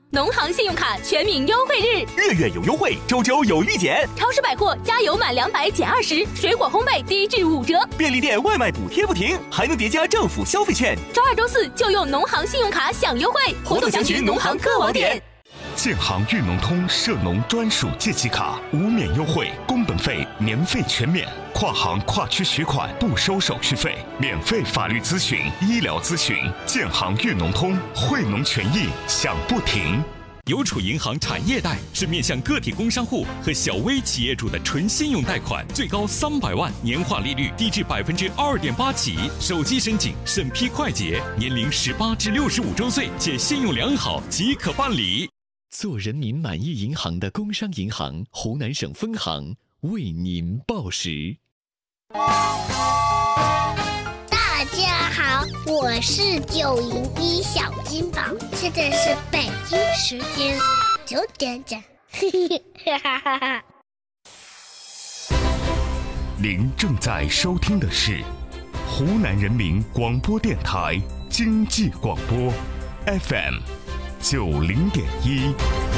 农行信用卡全民优惠日， 月月有优惠，周周有立减。 超市百货加油满200减20，水果烘焙低至5折。 便利店外卖补贴不停，还能叠加政府消费券。 周2、周4就用农行信用卡享优惠，活动详询农行各网点。 建行运农通涉农专属借记卡无免优惠，工本费年费全免，跨行跨区取款不收手续费，免费法律咨询、医疗咨询。建行运农通，惠农权益享不停。 邮储银行产业贷是面向个体工商户和小微企业主的纯信用贷款，最高300万，年化利率低至2.8%起，手机申请，审批快捷，年龄18至65周岁且信用良好即可办理。 做人民满意银行的工商银行湖南省分行为您报时。 大家好，我是901小金宝，现在是北京时间9点整。 您正在收听的是湖南人民广播电台经济广播 FM90.1。